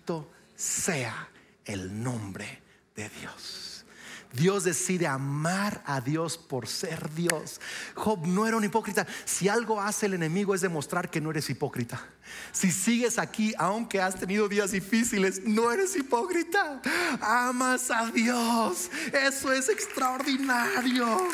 bendito sea el nombre de Dios. Dios decide amar a Dios por ser Dios. Job no era un hipócrita. Si algo hace el enemigo es demostrar que no eres hipócrita. Si sigues aquí, aunque has tenido días difíciles, no eres hipócrita. Amas a Dios. Eso es extraordinario.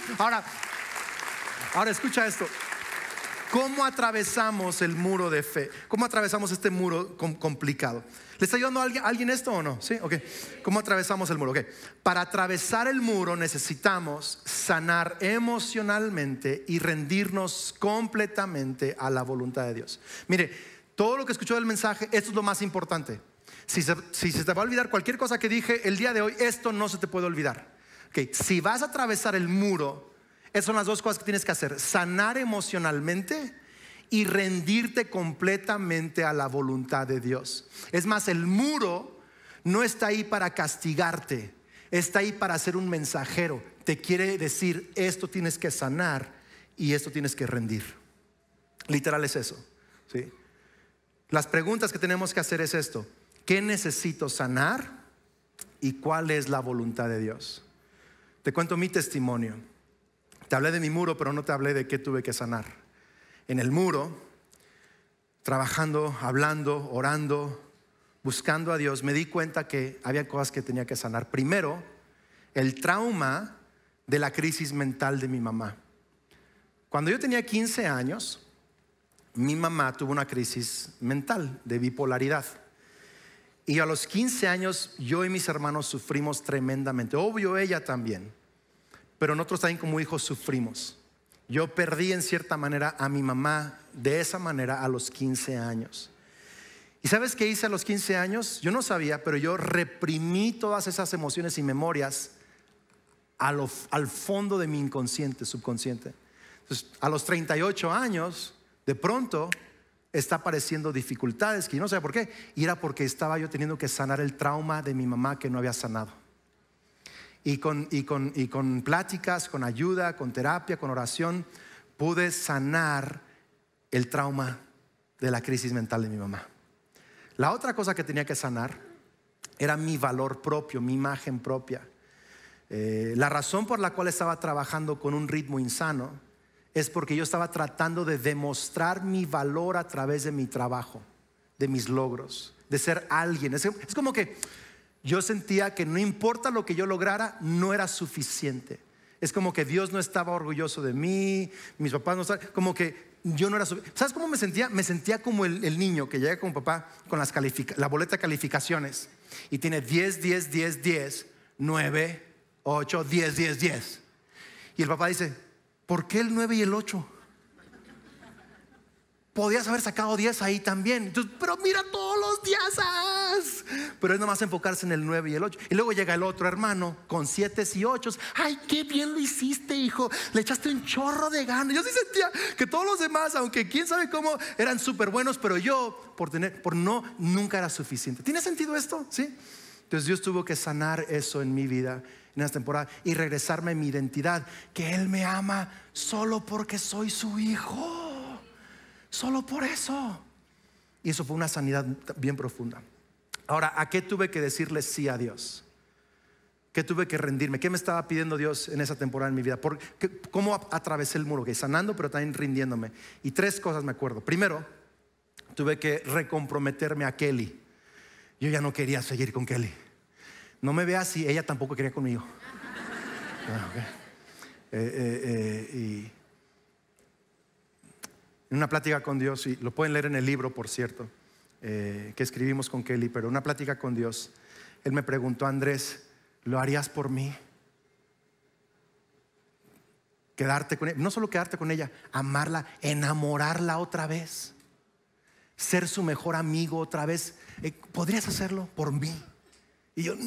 Ahora escucha esto. ¿Cómo atravesamos el muro de fe? ¿Cómo atravesamos este muro complicado? ¿Le está ayudando a alguien esto o no? ¿Sí? Ok. ¿Cómo atravesamos el muro? Ok. Para atravesar el muro necesitamos sanar emocionalmente y rendirnos completamente a la voluntad de Dios. Mire, todo lo que escuchó del mensaje, esto es lo más importante. Si se te va a olvidar cualquier cosa que dije el día de hoy, esto no se te puede olvidar. Ok. Si vas a atravesar el muro, esas son las dos cosas que tienes que hacer: sanar emocionalmente y rendirte completamente a la voluntad de Dios. Es más, el muro no está ahí para castigarte, está ahí para ser un mensajero. Te quiere decir: esto tienes que sanar y esto tienes que rendir. Literal es eso, ¿sí? Las preguntas que tenemos que hacer es esto: ¿qué necesito sanar y cuál es la voluntad de Dios? Te cuento mi testimonio. Te hablé de mi muro, pero no te hablé de qué tuve que sanar. En el muro, trabajando, hablando, orando, buscando a Dios, me di cuenta que había cosas que tenía que sanar. Primero, el trauma de la crisis mental de mi mamá. Cuando yo tenía 15 años, mi mamá tuvo una crisis mental de bipolaridad. Y a los 15 años, yo y mis hermanos sufrimos tremendamente. Obvio, ella también. Pero nosotros también como hijos sufrimos. Yo perdí en cierta manera a mi mamá de esa manera a los 15 años. ¿Y sabes qué hice a los 15 años? Yo no sabía, pero yo reprimí todas esas emociones y memorias al fondo de mi inconsciente, subconsciente. Entonces, a los 38 años, de pronto está apareciendo dificultades que yo no sabía por qué. Y era porque estaba yo teniendo que sanar el trauma de mi mamá que no había sanado. Y con pláticas, con ayuda, con terapia, con oración, pude sanar el trauma de la crisis mental de mi mamá. La otra cosa que tenía que sanar era mi valor propio, mi imagen propia. La razón por la cual estaba trabajando con un ritmo insano es porque yo estaba tratando de demostrar mi valor a través de mi trabajo, de mis logros, de ser alguien. Es como que yo sentía que no importa lo que yo lograra, no era suficiente. Es como que Dios no estaba orgulloso de mí, mis papás no estaban, como que yo no era suficiente. ¿Sabes cómo me sentía? Me sentía como el niño que llega con papá con la boleta de calificaciones y tiene 10, 10, 10, 10, 9, 8, 10, 10, 10. Y el papá dice: ¿por qué el 9 y el 8? Podías haber sacado 10 ahí también. Entonces, pero mira todos los 10. Pero es nomás enfocarse en el 9 y el 8. Y luego llega el otro hermano con 7 y 8. Ay, qué bien lo hiciste, hijo. Le echaste un chorro de ganas. Yo sí sentía que todos los demás, aunque quién sabe cómo, eran súper buenos, pero yo nunca era suficiente. ¿Tiene sentido esto? ¿Sí? Entonces Dios tuvo que sanar eso en mi vida en esta temporada y regresarme a mi identidad, que Él me ama solo porque soy su hijo. Solo por eso. Y eso fue una sanidad bien profunda. Ahora, ¿a qué tuve que decirle sí a Dios? ¿Qué tuve que rendirme? ¿Qué me estaba pidiendo Dios en esa temporada en mi vida? ¿Cómo atravesé el muro? Sanando, pero también rindiéndome. Y 3 cosas me acuerdo. Primero, tuve que recomprometerme a Kelly. Yo ya no quería seguir con Kelly. No me vea así, ella tampoco quería conmigo. Y en una plática con Dios, y lo pueden leer en el libro, por cierto, que escribimos con Kelly, pero una plática con Dios, Él me preguntó: Andrés, ¿lo harías por mí? Quedarte con ella, no solo quedarte con ella, amarla, enamorarla otra vez, ser su mejor amigo otra vez. ¿Podrías hacerlo por mí? Y yo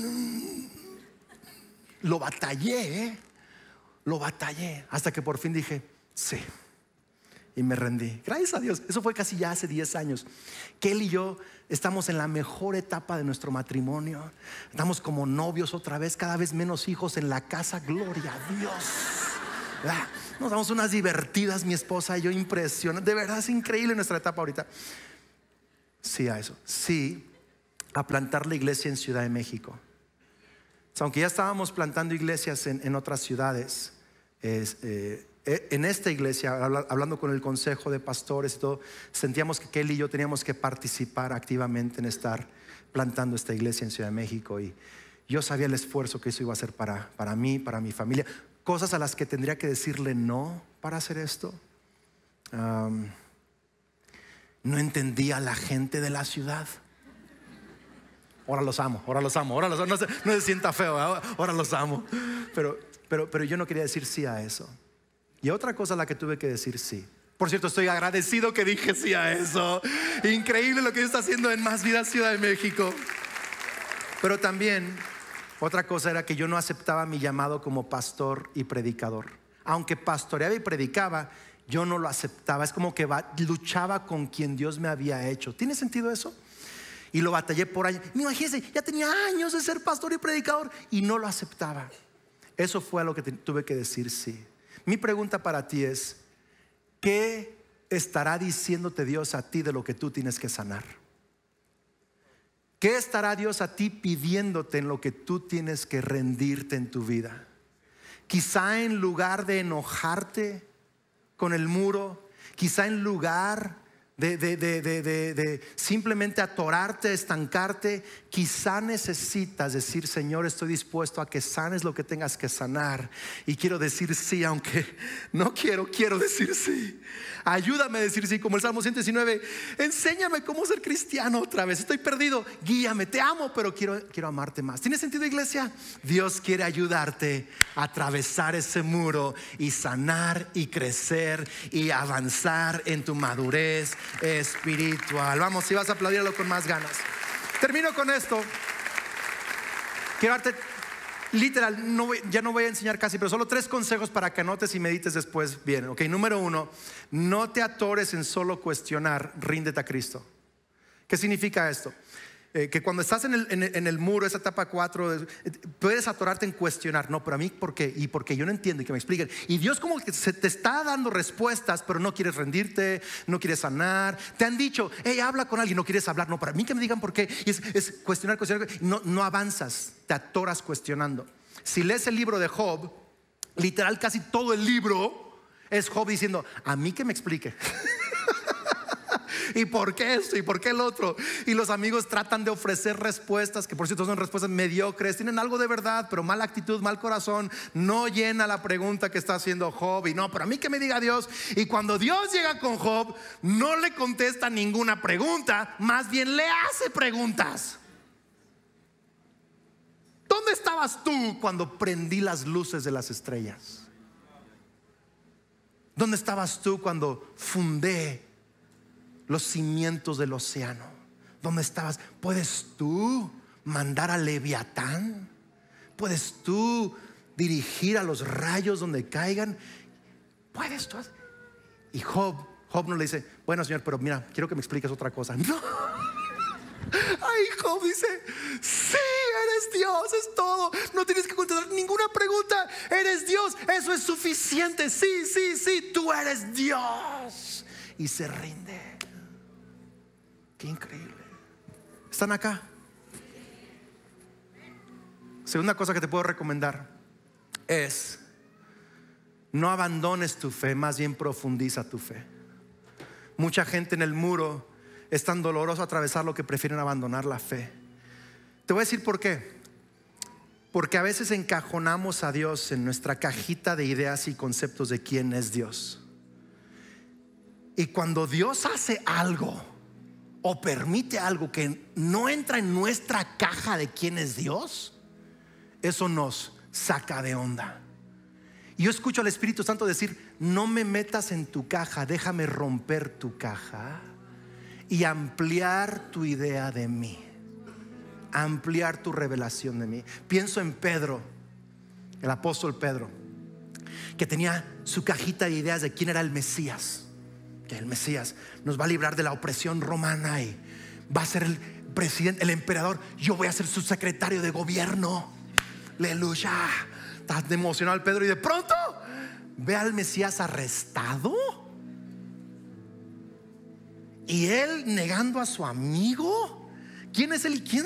lo batallé, hasta que por fin dije sí. Y me rendí, gracias a Dios. Eso fue casi ya hace 10 años. Kelly y yo estamos en la mejor etapa de nuestro matrimonio. Estamos como novios otra vez, cada vez menos hijos en la casa, gloria a Dios. Nos damos unas divertidas, mi esposa y yo, impresionante. De verdad es increíble nuestra etapa ahorita. Sí a eso, sí a plantar la iglesia en Ciudad de México. O sea, aunque ya estábamos plantando iglesias en otras ciudades, en esta iglesia, hablando con el consejo de pastores y todo, sentíamos que Kelly y yo teníamos que participar activamente en estar plantando esta iglesia en Ciudad de México. Y yo sabía el esfuerzo que eso iba a hacer para mí, para mi familia, cosas a las que tendría que decirle no para hacer esto. No entendía a la gente de la ciudad. Ahora los amo. No se sienta feo, ahora los amo. Pero yo no quería decir sí a eso. Y otra cosa a la que tuve que decir sí. Por cierto, estoy agradecido que dije sí a eso. Increíble lo que Dios está haciendo en Más Vida Ciudad de México. Pero también otra cosa era que yo no aceptaba mi llamado como pastor y predicador. Aunque pastoreaba y predicaba, yo no lo aceptaba. Es como que luchaba con quien Dios me había hecho. ¿Tiene sentido eso? Y lo batallé por años. Imagínense, ya tenía años de ser pastor y predicador y no lo aceptaba. Eso fue a lo que tuve que decir sí. Mi pregunta para ti es: ¿qué estará diciéndote Dios a ti de lo que tú tienes que sanar? ¿Qué estará Dios a ti pidiéndote en lo que tú tienes que rendirte en tu vida? Quizá en lugar de enojarte con el muro, quizá en lugar de simplemente atorarte, estancarte, quizá necesitas decir: Señor, estoy dispuesto a que sanes lo que tengas que sanar. Y quiero decir sí, aunque no quiero decir sí. Ayúdame a decir sí, como el Salmo 119. Enséñame cómo ser cristiano otra vez. Estoy perdido, guíame, te amo, pero quiero amarte más. ¿Tiene sentido, iglesia? Dios quiere ayudarte a atravesar ese muro y sanar y crecer y avanzar en tu madurez espiritual. Vamos, si vas a aplaudirlo con más ganas. Termino con esto. Quiero darte literal, ya no voy a enseñar casi, pero solo 3 consejos para que anotes y medites después bien. Ok, número 1, no te atores en solo cuestionar, ríndete a Cristo. ¿Qué significa esto? Que cuando estás en el muro, esa etapa 4, puedes atorarte en cuestionar. No, pero a mí, ¿por qué? Y porque yo no entiendo y que me expliquen. Y Dios como que se te está dando respuestas, pero no quieres rendirte, no quieres sanar. Te han dicho: hey, habla con alguien, no quieres hablar. No, para mí que me digan por qué. Y es cuestionar. No avanzas, te atoras cuestionando. Si lees el libro de Job, literal casi todo el libro es Job diciendo: a mí que me explique. ¿Y por qué esto? ¿Y por qué el otro? Y los amigos tratan de ofrecer respuestas, que por cierto son respuestas mediocres, tienen algo de verdad, pero mala actitud, mal corazón. No llena la pregunta que está haciendo Job. Y no, pero a mí que me diga Dios. Y cuando Dios llega con Job, no le contesta ninguna pregunta, más bien le hace preguntas. ¿Dónde estabas tú cuando prendí las luces de las estrellas? ¿Dónde estabas tú cuando fundé los cimientos del océano? ¿Dónde estabas? ¿Puedes tú mandar a Leviatán? ¿Puedes tú dirigir a los rayos donde caigan? ¿Puedes tú? Y Job no le dice: bueno, Señor, pero mira, quiero que me expliques otra cosa. No. Ay, Job dice: sí, eres Dios, es todo. No tienes que contestar ninguna pregunta. Eres Dios, eso es suficiente. Sí, tú eres Dios. Y se rinde. Qué increíble. ¿Están acá? Segunda cosa que te puedo recomendar es: no abandones tu fe, más bien profundiza tu fe. Mucha gente en el muro es tan doloroso atravesarlo que prefieren abandonar la fe. Te voy a decir por qué. Porque a veces encajonamos a Dios en nuestra cajita de ideas y conceptos de quién es Dios. Y cuando Dios hace algo o permite algo que no entra en nuestra caja de quién es Dios, eso nos saca de onda. Y yo escucho al Espíritu Santo decir: no me metas en tu caja, déjame romper tu caja y ampliar tu idea de mí, ampliar tu revelación de mí. Pienso en Pedro, el apóstol Pedro, que tenía su cajita de ideas de quién era el Mesías. Que el Mesías nos va a librar de la opresión romana y va a ser el presidente, el emperador. Yo voy a ser su secretario de gobierno. Aleluya. Está emocionado el Pedro y de pronto ve al Mesías arrestado y él negando a su amigo. ¿Quién es él y quién